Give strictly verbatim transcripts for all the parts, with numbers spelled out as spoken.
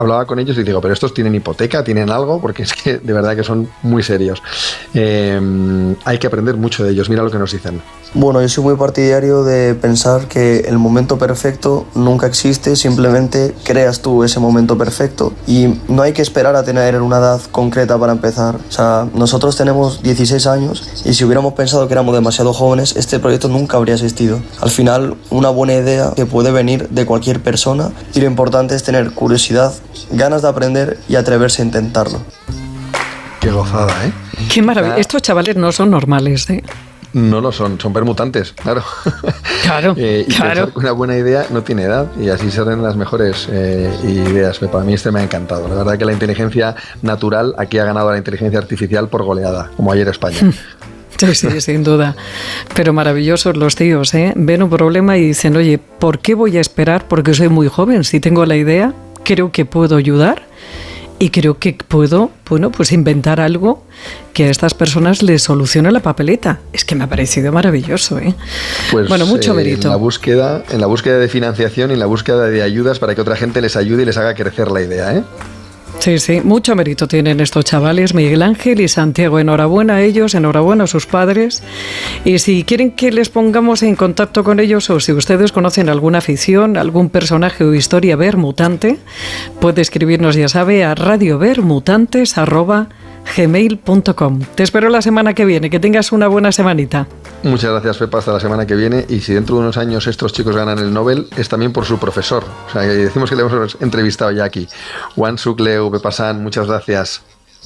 hablaba con ellos y digo, pero estos tienen hipoteca, tienen algo, porque es que de verdad que son muy serios. Eh, hay que aprender mucho de ellos, mira lo que nos dicen. Bueno, yo soy muy partidario de pensar que el momento perfecto nunca existe, simplemente creas tú ese momento perfecto y no hay que esperar a tener una edad concreta para empezar. O sea, nosotros tenemos dieciséis años y si hubiéramos pensado que éramos demasiado jóvenes, este proyecto nunca habría existido. Al final, una buena idea que puede venir de cualquier persona y lo importante es tener curiosidad, ganas de aprender y atreverse a intentarlo. Qué gozada, ¿eh? Qué maravilla. Estos chavales no son normales, ¿eh? No lo son, son permutantes, claro. Claro, eh, y claro. Pensar que una buena idea no tiene edad y así salen las mejores eh, ideas. Para mí este me ha encantado. La verdad que la inteligencia natural aquí ha ganado a la inteligencia artificial por goleada, como ayer España. Sí, sí, sin duda. Pero maravillosos los tíos, ¿eh? Ven un problema y dicen, oye, ¿por qué voy a esperar? Porque soy muy joven. Si tengo la idea, creo que puedo ayudar. Y creo que puedo, bueno, pues inventar algo que a estas personas les solucione la papeleta. Es que me ha parecido maravilloso, ¿eh? Pues, bueno, mucho eh, mérito. En la búsqueda, en la búsqueda de financiación y en la búsqueda de ayudas para que otra gente les ayude y les haga crecer la idea, ¿eh? Sí, sí, mucho mérito tienen estos chavales, Miguel Ángel y Santiago. Enhorabuena a ellos, enhorabuena a sus padres. Y si quieren que les pongamos en contacto con ellos o si ustedes conocen alguna afición, algún personaje o historia vermutante, puede escribirnos, ya sabe, a radiovermutantes arroba gmail punto com. Te espero la semana que viene, que tengas una buena semanita. Muchas gracias, Pepa, hasta la semana que viene. Y si dentro de unos años estos chicos ganan el Nobel, es también por su profesor. O sea, decimos que le hemos entrevistado ya aquí. Juan Sucleu, Pepa San, muchas gracias.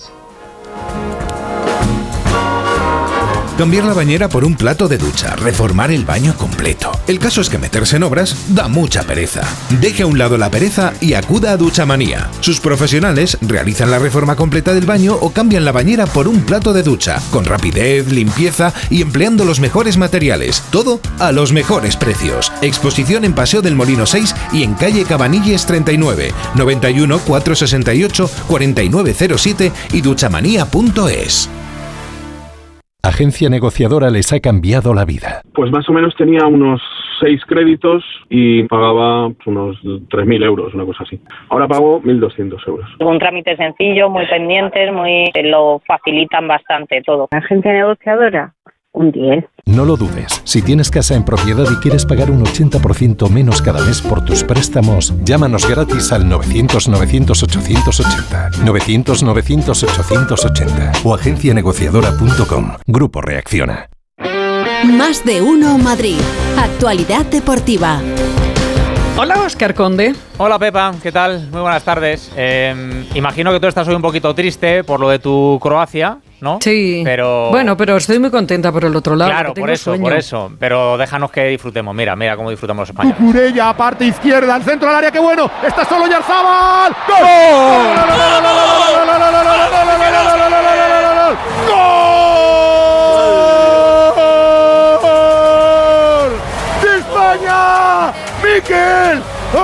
Cambiar la bañera por un plato de ducha, reformar el baño completo. El caso es que meterse en obras da mucha pereza. Deje a un lado la pereza y acuda a Duchamanía. Sus profesionales realizan la reforma completa del baño o cambian la bañera por un plato de ducha, con rapidez, limpieza y empleando los mejores materiales. Todo a los mejores precios. Exposición en Paseo del Molino seis y en calle Cabanilles treinta y nueve, noventa y uno, cuatrocientos sesenta y ocho, cuarenta y nueve cero siete y duchamanía punto es. Agencia Negociadora les ha cambiado la vida. Pues más o menos tenía unos seis créditos y pagaba unos tres mil euros, una cosa así. Ahora pago mil doscientos euros. Un trámite sencillo, muy pendientes, muy lo facilitan bastante todo. Agencia Negociadora, un diez. No lo dudes. Si tienes casa en propiedad y quieres pagar un ochenta por ciento menos cada mes por tus préstamos, llámanos gratis al novecientos, novecientos, ochocientos ochenta. novecientos, novecientos, ochocientos ochenta o agencia negociadora punto com. Grupo Reacciona. Más de uno Madrid. Actualidad deportiva. Hola, Óscar Conde. Hola, Pepa, ¿qué tal? Muy buenas tardes. Eh, imagino que tú estás hoy un poquito triste por lo de tu Croacia, ¿no? Sí, pero bueno, pero estoy muy contenta por el otro lado. Claro, por eso, sueño. por eso. Pero déjanos que disfrutemos. Mira, mira cómo disfrutamos los españoles. Cucurella, parte izquierda, al centro del área, qué bueno. Está solo Yarzábal. ¡Gol! ¡Gol! ¡De España! ¡Mikel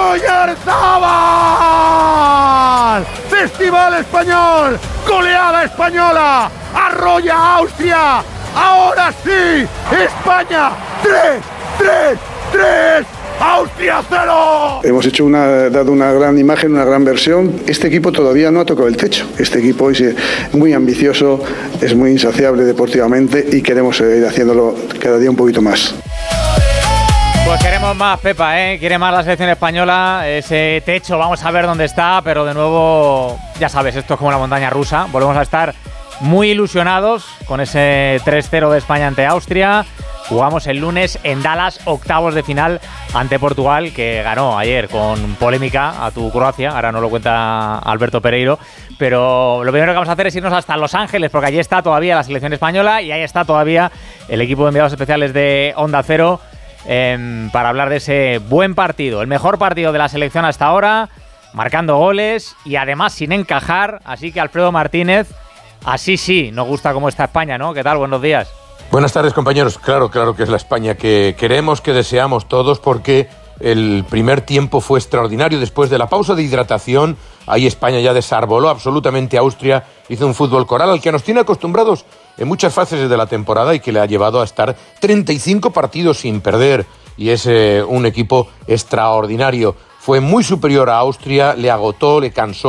Oyarzabal! ¡Festival español! ¡Goleada española! ¡Arrolla a Austria! ¡Ahora sí! ¡España! ¡tres! ¡tres! ¡tres! ¡Austria cero! Hemos hecho una, dado una gran imagen, una gran versión. Este equipo todavía no ha tocado el techo. Este equipo es muy ambicioso, es muy insaciable deportivamente y queremos seguir haciéndolo cada día un poquito más. Pues queremos más, Pepa, ¿eh? Quiere más la selección española. Ese techo, vamos a ver dónde está, pero de nuevo, ya sabes, esto es como la montaña rusa. Volvemos a estar muy ilusionados con ese tres cero de España ante Austria. Jugamos el lunes en Dallas, octavos de final ante Portugal, que ganó ayer con polémica a tu Croacia. Ahora no lo cuenta Alberto Pereiro. Pero lo primero que vamos a hacer es irnos hasta Los Ángeles, porque allí está todavía la selección española y ahí está todavía el equipo de enviados especiales de Onda Cero eh, para hablar de ese buen partido, el mejor partido de la selección hasta ahora, marcando goles y además sin encajar. Así que Alfredo Martínez, así sí, nos gusta cómo está España, ¿no? ¿Qué tal? Buenos días. Buenas tardes, compañeros. Claro, claro que es la España que queremos, que deseamos todos, porque el primer tiempo fue extraordinario. Después de la pausa de hidratación, ahí España ya desarboló absolutamente a Austria, hizo un fútbol coral al que nos tiene acostumbrados en muchas fases de la temporada y que le ha llevado a estar treinta y cinco partidos sin perder. Y es eh, un equipo extraordinario. Fue muy superior a Austria, le agotó, le cansó.